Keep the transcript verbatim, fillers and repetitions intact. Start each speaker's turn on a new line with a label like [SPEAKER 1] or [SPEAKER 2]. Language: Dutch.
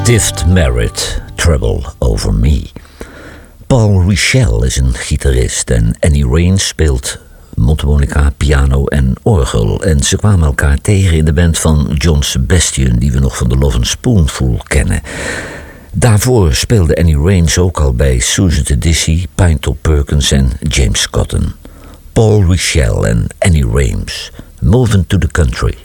[SPEAKER 1] Dift Merritt, Trouble Over Me. Paul Richelle is een gitarist en Annie Raines speelt mondharmonica, piano en orgel. En ze kwamen elkaar tegen in de band van John Sebastian, die we nog van de Love and Spoonful kennen. Daarvoor speelde Annie Raines ook al bij Susan Tedeschi, Pinetop Perkins en James Cotton. Paul Richelle en Annie Raines, Moving to the Country.